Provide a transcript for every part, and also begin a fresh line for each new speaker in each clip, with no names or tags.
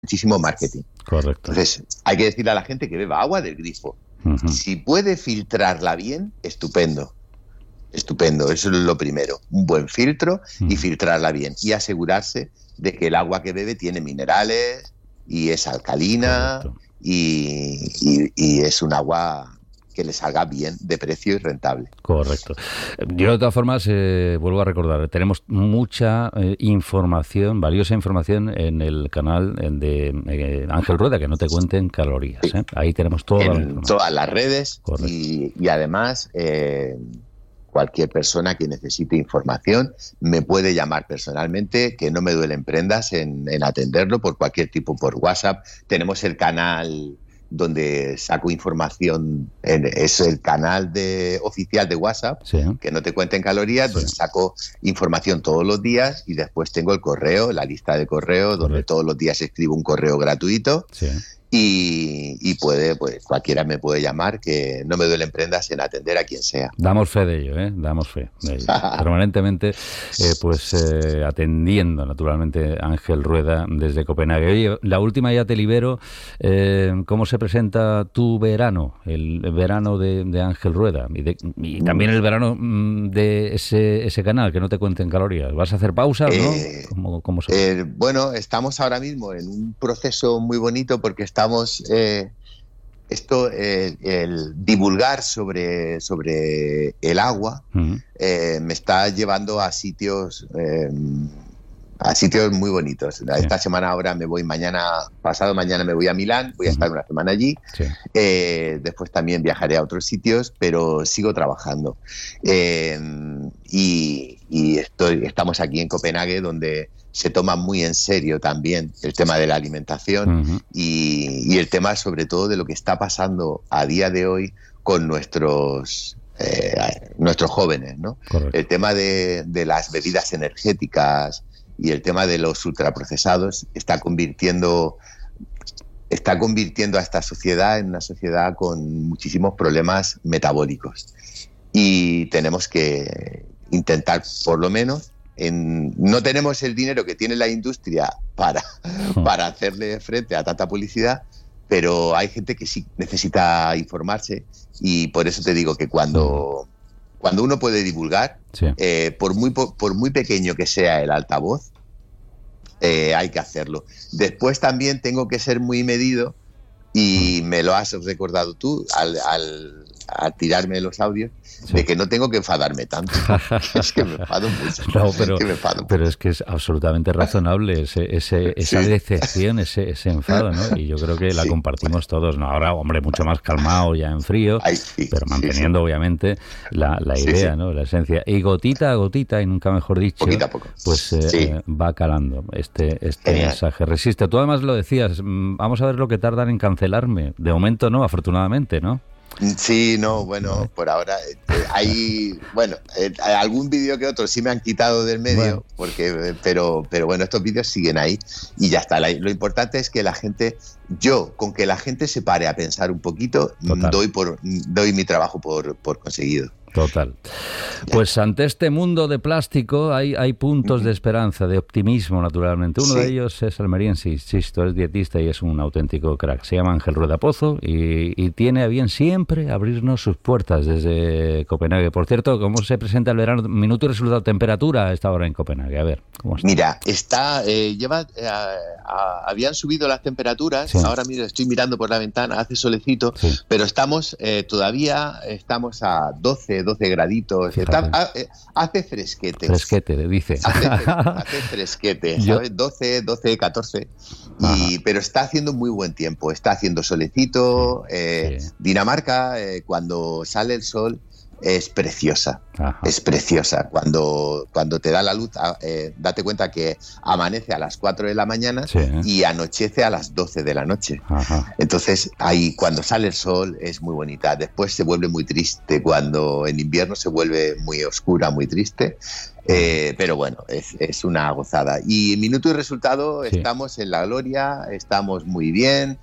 muchísimo marketing.
Correcto.
Entonces, hay que decirle a la gente que beba agua del grifo.
Uh-huh.
Si puede filtrarla bien, estupendo. Estupendo, eso es lo primero. Un buen filtro y filtrarla bien. Y asegurarse de que el agua que bebe tiene minerales y es alcalina y es un agua que le salga bien de precio y rentable.
Correcto. Yo de todas formas vuelvo a recordar, tenemos mucha información, valiosa información en el canal de Ángel Rueda, que no te cuenten calorías.
Sí.
Ahí tenemos toda la información.
En todas las redes y además cualquier persona que necesite información me puede llamar personalmente, que no me duelen prendas en atenderlo por cualquier tipo, por WhatsApp. Tenemos el canal donde saco información, es el canal oficial de WhatsApp,
sí,
que no te cuenten calorías, donde saco información todos los días, y después tengo el correo, la lista de correo, donde todos los días escribo un correo gratuito.
Sí.
Y puede, pues cualquiera me puede llamar, que no me duelen prendas en atender a quien sea.
Damos fe de ello, damos fe de ello. Permanentemente, atendiendo naturalmente Ángel Rueda desde Copenhague. Oye, la última, ya te libero. ¿Cómo se presenta tu verano? El verano de Ángel Rueda y también el verano de ese canal, que no te cuenten calorías. ¿Vas a hacer pausas, no? ¿Cómo se
bueno, estamos ahora mismo en un proceso muy bonito, porque estamos el divulgar sobre el agua me está llevando a sitios muy bonitos. Esta semana ahora me voy, pasado mañana me voy a Milán, voy a estar una semana allí.
Sí.
Después también viajaré a otros sitios, pero sigo trabajando. Y estamos aquí en Copenhague, donde se toma muy en serio también el tema de la alimentación y el tema sobre todo de lo que está pasando a día de hoy con nuestros jóvenes, ¿no?
Correcto.
El tema de las bebidas energéticas y el tema de los ultraprocesados está convirtiendo a esta sociedad en una sociedad con muchísimos problemas metabólicos, y tenemos que intentar, por lo menos, no tenemos el dinero que tiene la industria para hacerle frente a tanta publicidad, pero hay gente que sí necesita informarse, y por eso te digo que cuando uno puede divulgar,
sí,
por muy pequeño que sea el altavoz, hay que hacerlo. Después también tengo que ser muy medido, y me lo has recordado tú al tirarme los audios, sí, de que no tengo que enfadarme tanto. Es que me enfado mucho.
No, pero es que es absolutamente razonable esa decepción, ese enfado, ¿no? Y yo creo que la compartimos todos, ¿no? Ahora, hombre, mucho más calmado, ya en frío, pero manteniendo obviamente la idea, ¿no? La esencia. Y gotita a gotita, y nunca mejor dicho,
poquito a poco,
pues va calando este mensaje. Resiste. Tú además lo decías, vamos a ver lo que tardan en cancelarme. De momento no, afortunadamente, ¿no?
Sí, no, bueno, por ahora hay, algún vídeo que otro sí me han quitado del medio, pero bueno, estos vídeos siguen ahí y ya está. Lo importante es que con que la gente se pare a pensar un poquito, doy mi trabajo por conseguido.
Total. Pues ante este mundo de plástico hay puntos de esperanza, de optimismo, naturalmente. Uno de ellos es almeriense, insisto, es dietista y es un auténtico crack. Se llama Ángel Rueda Pozo y tiene a bien siempre abrirnos sus puertas desde Copenhague. Por cierto, ¿cómo se presenta el verano? Minuto y resultado, temperatura a esta hora en Copenhague. A ver, ¿cómo está?
Mira, habían subido las temperaturas. Ahora mira, estoy mirando por la ventana, hace solecito, pero todavía estamos a 12 graditos. Hace fresquete.
Fresquete, dice.
Hace fresquete, ¿sabes? 12, 14. Pero está haciendo muy buen tiempo. Está haciendo solecito. Dinamarca, cuando sale el sol, es preciosa. Es preciosa. Cuando te da la luz, date cuenta que amanece a las 4 de la mañana y anochece a las 12 de la noche. Entonces, ahí cuando sale el sol es muy bonita. Después se vuelve muy triste, cuando en invierno se vuelve muy oscura, muy triste. Pero bueno, es una gozada. Y minuto y resultado, estamos en la gloria, estamos muy bien,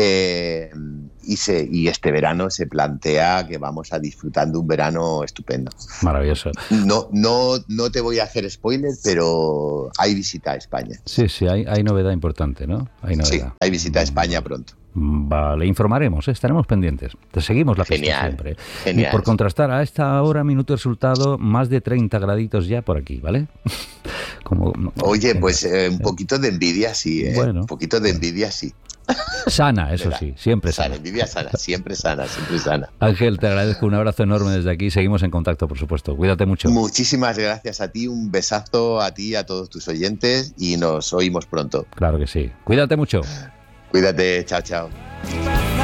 y este verano se plantea que vamos a disfrutar de un verano estupendo.
Maravilloso.
No te voy a hacer spoiler, pero hay visita a España.
Sí, hay novedad importante, ¿no? Hay novedad.
Sí, hay visita a España pronto.
Vale, informaremos, estaremos pendientes. Te seguimos la pista siempre.
Genial.
Y por contrastar, a esta hora, minuto resultado, más de 30 graditos ya por aquí, ¿vale?
Oye, pues un poquito de envidia sí,
Bueno,
un poquito de envidia sí.
Sana, eso sí, siempre sana.
Envidia sana, siempre sana, siempre sana.
Ángel, te agradezco, un abrazo enorme desde aquí. Seguimos en contacto, por supuesto. Cuídate mucho.
Muchísimas gracias a ti, un besazo a ti, a todos tus oyentes y nos oímos pronto.
Claro que sí. Cuídate mucho.
Cuídate, chao, chao.